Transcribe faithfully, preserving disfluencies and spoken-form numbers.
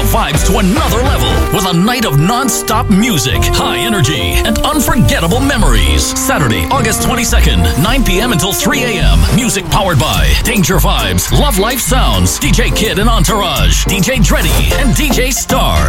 vibes to another level with a night of non-stop music, high energy, and unforgettable memories. Saturday, August twenty-second, nine p.m. until three a.m. Music powered by Danger Vibes, Love Life Sounds, D J Kid and Entourage, D J Dreddy, and D J Star.